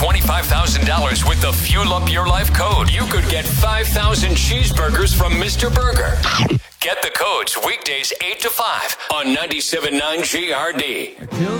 $25,000 with the Fuel Up Your Life code. You could get 5,000 cheeseburgers from Mr. Burger. Get the codes weekdays 8 to 5 on 97.9 GRD.